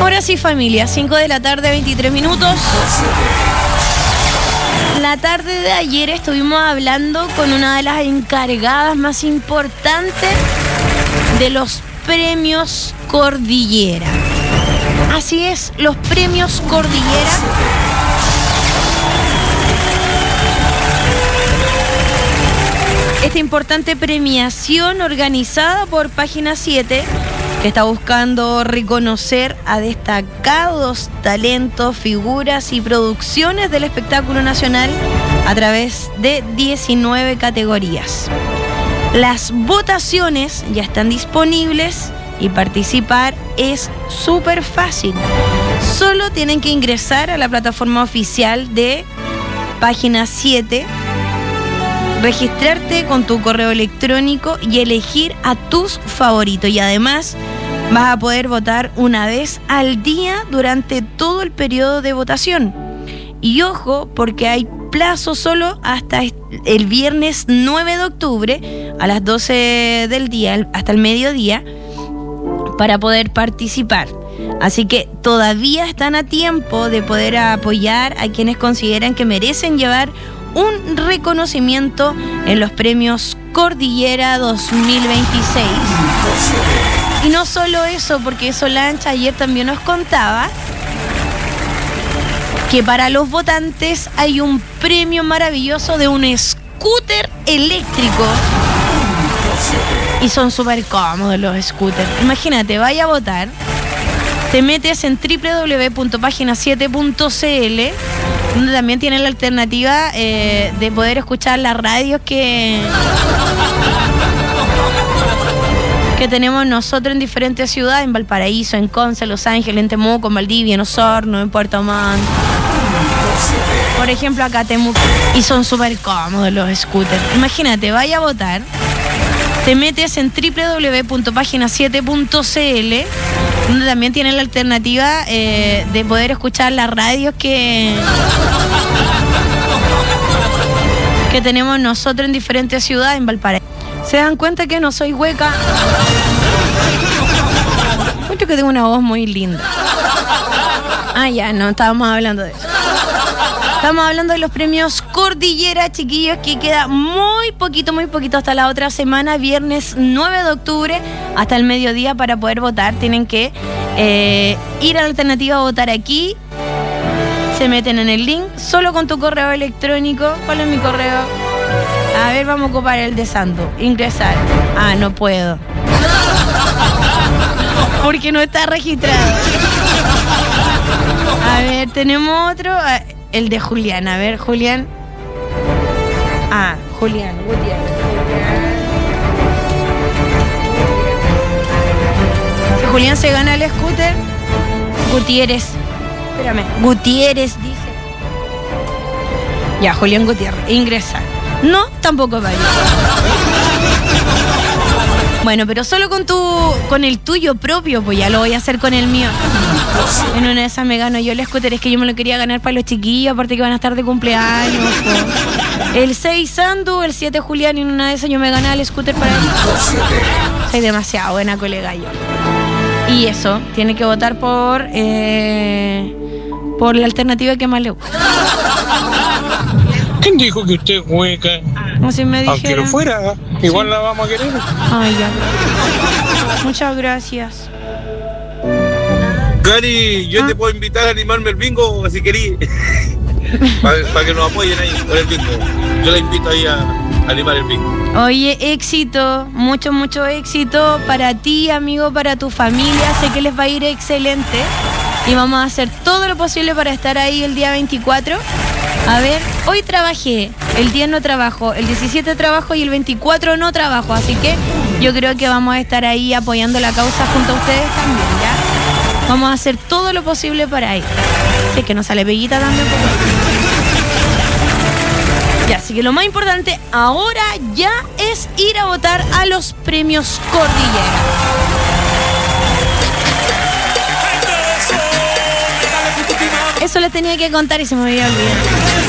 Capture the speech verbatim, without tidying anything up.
Ahora sí, familia, cinco de la tarde, veintitrés minutos. La tarde de ayer estuvimos hablando con una de las encargadas más importantes de los premios Cordillera. Así es, los premios Cordillera. Esta importante premiación organizada por Página siete, que está buscando reconocer a destacados talentos, figuras y producciones del espectáculo nacional a través de diecinueve categorías. Las votaciones ya están disponibles y participar es súper fácil. Solo tienen que ingresar a la plataforma oficial de Página siete, registrarte con tu correo electrónico y elegir a tus favoritos. Y además vas a poder votar una vez al día durante todo el periodo de votación. Y ojo, porque hay plazo solo hasta el viernes nueve de octubre a las doce del día, hasta el mediodía, para poder participar. Así que todavía están a tiempo de poder apoyar a quienes consideran que merecen llevar un reconocimiento en los premios Cordillera dos mil veintiséis. Y no solo eso, porque Solange ayer también nos contaba que para los votantes hay un premio maravilloso de un scooter eléctrico. Y son súper cómodos los scooters. Imagínate, vaya a votar, te metes en doble u doble u doble u punto página siete punto c l, donde también tienen la alternativa eh, de poder escuchar las radios que, que tenemos nosotros en diferentes ciudades, en Valparaíso, en Conce, Los Ángeles, en Temuco, en Valdivia, en Osorno, en Puerto Montt. Por ejemplo, acá Temuco. Y son súper cómodos los scooters. Imagínate, vaya a votar, te metes en doble u doble u doble u punto página siete punto c l, donde también tienen la alternativa eh, de poder escuchar las radios que, que tenemos nosotros en diferentes ciudades, en Valparaíso. ¿Se dan cuenta que no soy hueca? Cuento que tengo una voz muy linda. Ah, ya, no, estábamos hablando de eso. Estamos hablando de los premios Cordillera, chiquillos, que queda muy poquito, muy poquito hasta la otra semana, viernes nueve de octubre, hasta el mediodía para poder votar. Tienen que eh, ir a la alternativa a votar aquí. Se meten en el link, solo con tu correo electrónico. ¿Cuál es mi correo? A ver, vamos a ocupar el de Santo. Ingresar. Ah, no puedo. Porque no está registrado. A ver, tenemos otro... El de Julián, a ver, Julián. Ah, Julián, Gutiérrez. Si Julián se gana el scooter, Gutiérrez. Espérame, Gutiérrez dice. Ya, Julián Gutiérrez, ingresar. No, tampoco vaya. Bueno, pero solo con tu, con el tuyo propio, pues ya lo voy a hacer con el mío. En una de esas me gano yo el scooter, es que yo me lo quería ganar para los chiquillos, aparte que van a estar de cumpleaños. Pues. El seis Sandu, el siete Julián, y en una de esas yo me ganaba el scooter para él. Soy demasiado buena colega yo. Y eso, tiene que votar por, eh, por la alternativa que más le gusta. ¿Quién dijo que usted es hueca? No sé, me dijeron. Aunque no fuera, igual sí. La vamos a querer. Ay, ya. Muchas gracias. Gary, yo ¿Ah? te puedo invitar a animarme el bingo si querís. Para pa que nos apoyen ahí con el bingo. Yo la invito ahí a, a animar el bingo. Oye, éxito, mucho, mucho éxito para ti, amigo, para tu familia. Sé que les va a ir excelente. Y vamos a hacer todo lo posible para estar ahí el día veinticuatro. A ver, hoy trabajé, el diez no trabajo, el diecisiete trabajo y el veinticuatro no trabajo. Así que yo creo que vamos a estar ahí apoyando la causa junto a ustedes también, ¿ya? Vamos a hacer todo lo posible para ir. Sé que nos sale peguita también. Ya, así que lo más importante ahora ya es ir a votar a los premios Cordillera. Eso les tenía que contar y se me había olvidado.